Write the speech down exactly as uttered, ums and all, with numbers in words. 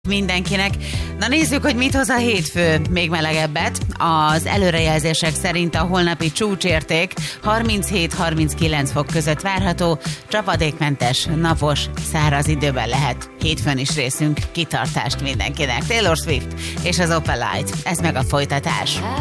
Mindenkinek. Na nézzük, hogy mit hoz a hétfő. Még melegebbet. Az előrejelzések szerint a holnapi csúcsérték harminchét-harminckilenc fok között várható, csapadékmentes, napos, száraz időben lehet. Hétfőn is részünk, kitartást mindenkinek. Taylor Swift és az Opalite. Ez meg a folytatás.